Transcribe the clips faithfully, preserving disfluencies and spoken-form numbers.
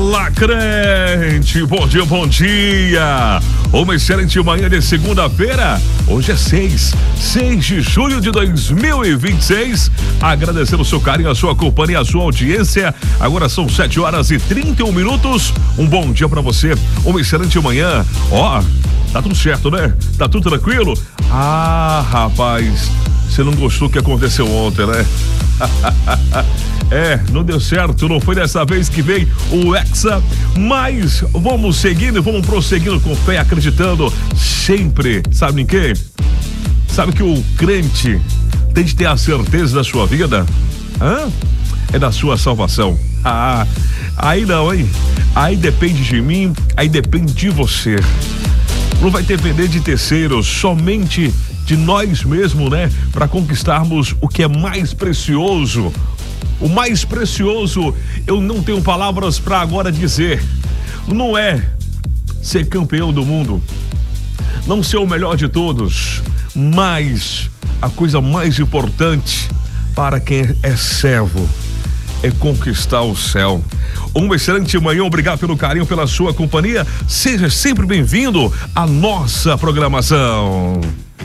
Fala, crente! Bom dia, bom dia! Uma excelente manhã de segunda-feira. Hoje é seis, seis de julho de dois mil e vinte e seis. Agradecendo o seu carinho, a sua companhia, a sua audiência. Agora são sete horas e trinta e um minutos. Um bom dia pra você. Uma excelente manhã. Ó, tá tudo certo, né? Tá tudo tranquilo? Ah, rapaz, você não gostou do que aconteceu ontem, né? É, não deu certo, não foi dessa vez que veio o Hexa, mas vamos seguindo, vamos prosseguindo com fé, acreditando sempre, sabe em quê? Sabe que o crente tem de ter a certeza da sua vida? Hã? É da sua salvação. Ah, aí não, hein? Aí depende de mim, aí depende de você. Não vai depender de terceiros, somente de nós mesmos, né? Para conquistarmos o que é mais precioso. O mais precioso, eu não tenho palavras para agora dizer. Não é ser campeão do mundo, não ser o melhor de todos, mas a coisa mais importante para quem é servo é conquistar o céu. Uma excelente manhã, obrigado pelo carinho, pela sua companhia. Seja sempre bem-vindo à nossa programação.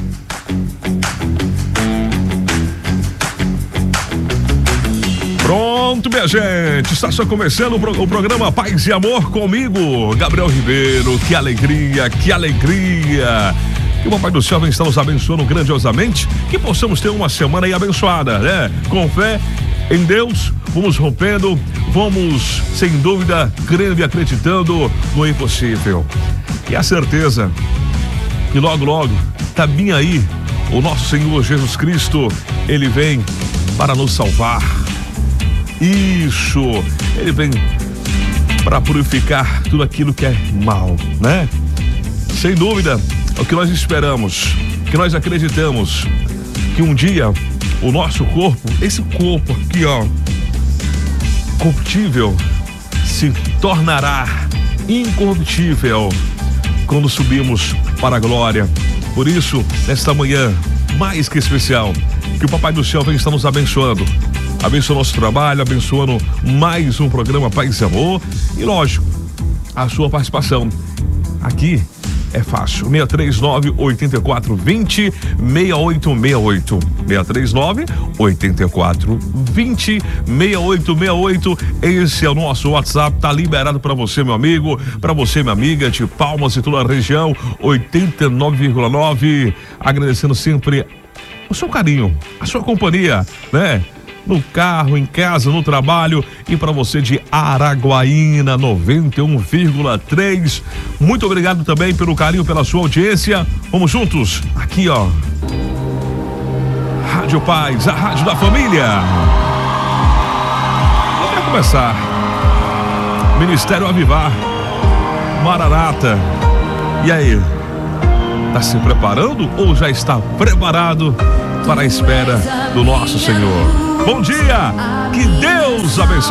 Pronto, minha gente, está só começando o, pro, o programa Paz e Amor comigo, Gabriel Ribeiro. Que alegria, que alegria. Que o Papai do Céu vem estar nos abençoando grandiosamente, que possamos ter uma semana aí abençoada, né? Com fé em Deus, vamos rompendo, vamos, sem dúvida, crendo e acreditando no impossível. E a certeza que logo, logo, tá bem aí, o nosso Senhor Jesus Cristo, Ele vem para nos salvar. Isso, Ele vem para purificar tudo aquilo que é mal, né? Sem dúvida, é o que nós esperamos, que nós acreditamos, que um dia o nosso corpo, esse corpo aqui, ó, corruptível, se tornará incorruptível quando subimos para a glória. Por isso, nesta manhã mais que especial, que o Papai do Céu vem estar nos abençoando. Abençoa nosso trabalho, abençoando mais um programa Paz e Amor. E lógico, a sua participação aqui é fácil. seis três nove, oito quatro dois zero, seis oito seis oito. seis três nove, oito quatro dois zero, seis oito seis oito. Esse é o nosso WhatsApp, tá liberado para você, meu amigo, para você, minha amiga, de Palmas e toda a região, oitenta e nove vírgula nove. Agradecendo sempre o seu carinho, a sua companhia, né? No carro, em casa, no trabalho, e para você de Araguaína, noventa e um vírgula três. Muito obrigado também pelo carinho, pela sua audiência. Vamos juntos, aqui ó, Rádio Paz, a rádio da família. Vamos começar. Ministério Avivar, Maranata. E aí, tá se preparando ou já está preparado para a espera do nosso Senhor? Bom dia, que Deus abençoe.